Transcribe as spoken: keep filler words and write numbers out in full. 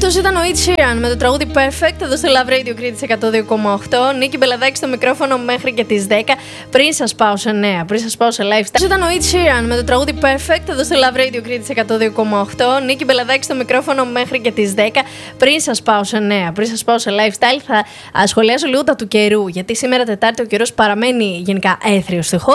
Αυτός ήταν ο Ed Sheeran με το τραγούδι Perfect εδώ στο Love Radio Κρήτης εκατό δύο κόμμα οκτώ. Νίκη Μπελαδάκη στο μικρόφωνο μέχρι και τις δέκα. Πριν σας πάω σε νέα, πριν σας πάω σε lifestyle. Αυτό ήταν ο Ed Sheeran με το τραγούδι Perfect εδώ στο Love Radio Κρήτης εκατό δύο κόμμα οκτώ. Νίκη Μπελαδάκη στο μικρόφωνο μέχρι και τις δέκα. Πριν σας πάω σε νέα, πριν σας πάω σε lifestyle, θα σχολιάσω λίγο τα του καιρού. Γιατί σήμερα Τετάρτη ο καιρός παραμένει γενικά έθριος στη χώρα.